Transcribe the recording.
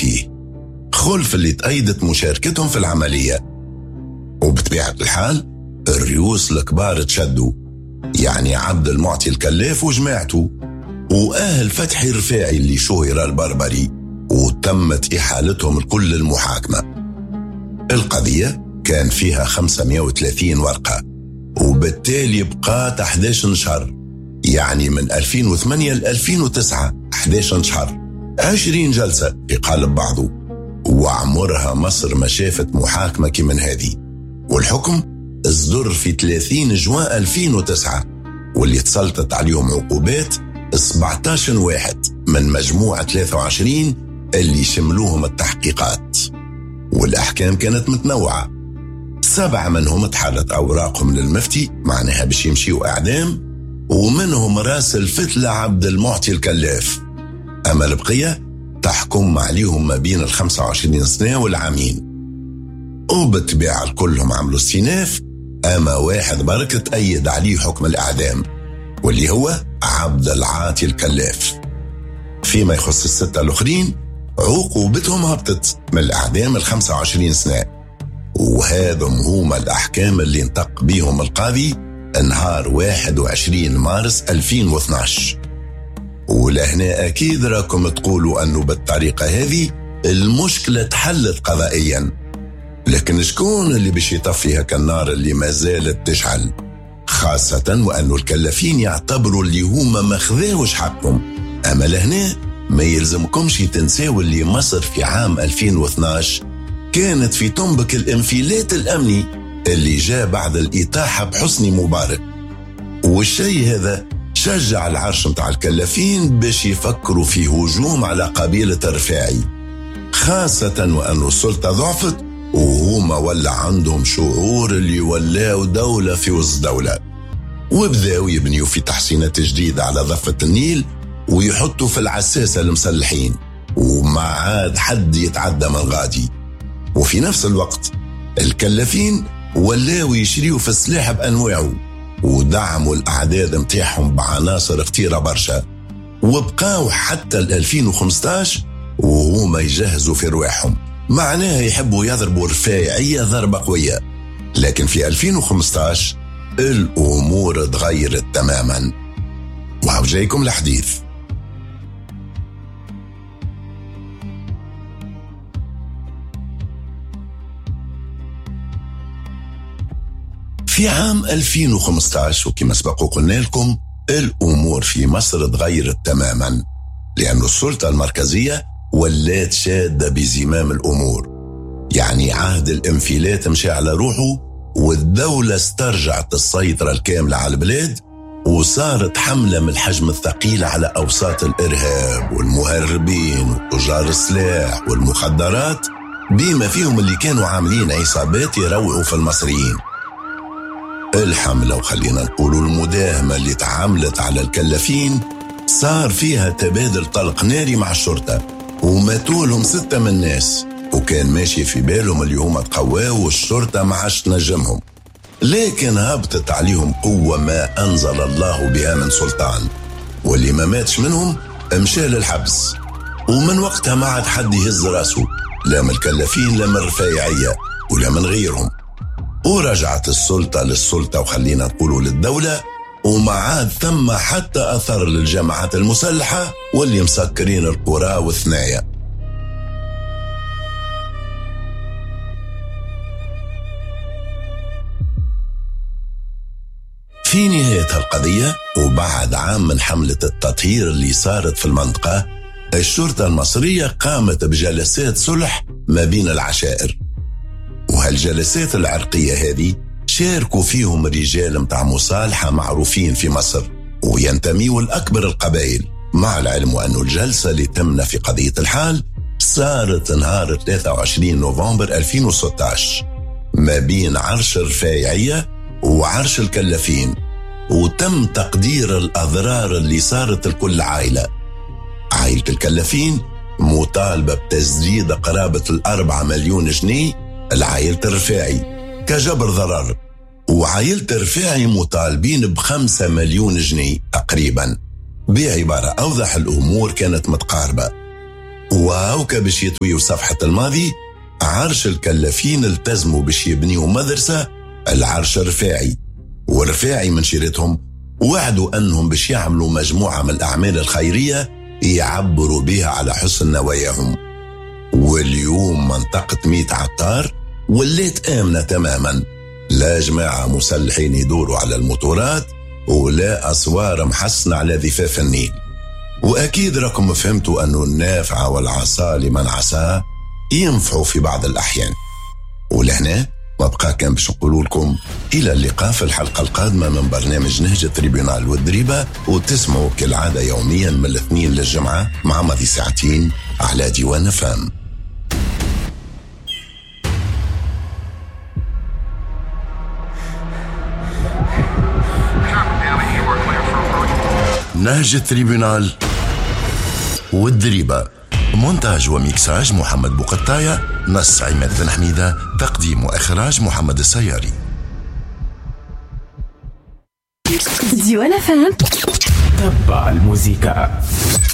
فيه، خلف اللي تأيدت مشاركتهم في العملية. وبطبيعة الحال الريوس الكبار تشدوا، يعني عبد المعطي الكلاف وجماعته، وأهل فتحي الرفاعي اللي شهر البربري، وتمت إحالتهم لكل المحاكمة. القضية كان فيها 530 ورقة، وبالتالي بقات 11 شهر، يعني من 2008 ل 2009 11 شهر، 20 جلسة في قالب بعضه. وعمرها مصر ما شافت محاكمة كمن هذه. والحكم اصدر في 30 جوان 2009، واللي تسلطت عليهم عقوبات 17 واحد من مجموعة 23 اللي شملوهم التحقيقات. والأحكام كانت متنوعة، 7 منهم اتحالت أوراقهم للمفتي، معناها باش يمشيوا إعدام، ومنهم راس الفتلة عبد المعطي الكلاف. أما البقية تحكم عليهم ما بين 25 سنة والعامين. وبالطبيعة كلهم عملوا استئناف، أما واحد برك تأيد عليه حكم الإعدام، واللي هو عبد العاطي الكلاف. فيما يخص الستة الآخرين عقوبتهم هبطت من الإعدام 25 سنة. وهذم هما الأحكام اللي انطق بيهم القاضي نهار 21 مارس 2012. ولهنا أكيد راكم تقولوا أنه بالطريقة هذه المشكلة تحلت قضائيا، لكن شكون اللي باش يطفي هكا النار اللي ما زالت تشعل؟ خاصة وأنه الكلافين يعتبروا اللي هما ما خذاوش حقهم. أما لهنا ما يلزمكمش تنساوا اللي مصر في عام 2012 كانت في تنبك الانفلات الأمني اللي جاء بعد الإطاحة بحسني مبارك. والشيء هذا شجع العرش متاع الكلافين باش يفكروا في هجوم على قبيلة الرفاعي، خاصة وأن السلطة ضعفت وهما ولا عندهم شعور اللي ولاو دولة في وسط دولة. وبداوا يبنيوا في تحسينات جديدة على ضفة النيل ويحطوا في العساسة المسلحين، وما عاد حد يتعدى من غادي. وفي نفس الوقت الكلافين ولاو يشريوا في السلاح بأنواعه، ودعموا الأعداد متاعهم بعناصر كتيرة برشا، وبقاو حتى 2015 وهما يجهزوا في رواحهم، معناها يحبوا يضربوا رفاعية ضربة قوية. لكن في 2015 الأمور تغيرت تماما، وهو جايكم الحديث. في عام 2015 وكما سبق قلنا لكم الأمور في مصر تغيرت تماما، لأن السلطة المركزية ولات شادة بزمام الأمور، يعني عهد الانفلات مشى على روحه، والدولة استرجعت السيطرة الكاملة على البلاد، وصارت حملة من الحجم الثقيل على أوساط الإرهاب والمهربين وتجار السلاح والمخدرات، بما فيهم اللي كانوا عاملين عصابات يروعوا في المصريين. الحملة وخلينا نقولوا المداهمة اللي تعاملت على الكلافين صار فيها تبادل طلق ناري مع الشرطة، وماتوا لهم 6 من الناس، وكان ماشي في بالهم اللي هما تقواوا والشرطة ما عادش تنجمهم. لكن هبطت عليهم قوة ما أنزل الله بها من سلطان، واللي ما ماتش منهم امشى للحبس. ومن وقتها ما عاد حد يهز راسه، لا من الكلافين لا من الرفاعية ولا من غيرهم. ورجعت السلطة للسلطة وخلينا نقولوا للدولة، وما عاد ثم حتى أثر للجماعات المسلحة واللي مسكرين القرى والثنايا. في نهاية القضية وبعد عام من حملة التطهير اللي صارت في المنطقة، الشرطة المصرية قامت بجلسات صلح ما بين العشائر، وهالجلسات العرقية هذه شاركوا فيهم رجال متاع مصالحة معروفين في مصر وينتميوا لأكبر القبائل، مع العلم أن الجلسة اللي تمنا في قضية الحال صارت نهار 23 نوفمبر 2016 ما بين عرش الرفاعية وعرش الكلافين، وتم تقدير الأضرار اللي صارت لكل عائلة. عائلة الكلافين مطالبة بتسديد قرابة 4 مليون جنيه العائلة الرفاعي كجبر ضرر، وعائلة الرفاعي مطالبين ب5 مليون جنيه تقريبا. بعبارة أوضح الأمور كانت متقاربة. وهاوكا باش يطويوا صفحة الماضي، عرش الكلافين التزموا باش يبنيوا مدرسة العرش الرفاعي، والرفاعي من شيرتهم وعدوا أنهم باش يعملوا مجموعة من الأعمال الخيرية يعبروا بها على حسن نواياهم. واليوم منطقة ميت عطار وليت آمنة تماما، لا جماعة مسلحين يدوروا على الموتورات ولا أسوار محسنة على ضفاف النيل. وأكيد راكم فهمتوا أنه النافعة والعصا لمن عصاه ينفعوا في بعض الأحيان. ولهنا ما بقى كان باش نقول لكم إلى اللقاء في الحلقة القادمة من برنامج نهج التريبيونال والدريبة، وتسمعوا كالعادة يوميا من الاثنين للجمعة مع ماضي ساعتين على ديوان فام. نهج التريبيونال والدريبة، مونتاج وميكساج محمد بوقطاية، نص عماد بن حميدة، تقديم وإخراج محمد السياري. ديوان فام، تبع الموسيقى.